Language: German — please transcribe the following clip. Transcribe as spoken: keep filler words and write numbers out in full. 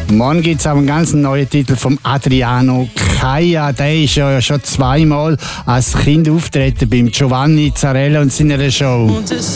Morgen gibt es auch einen ganz neuen Titel von Adriano Caia. Der ist ja schon zweimal als Kind auftreten beim Giovanni Zarella und seiner Show.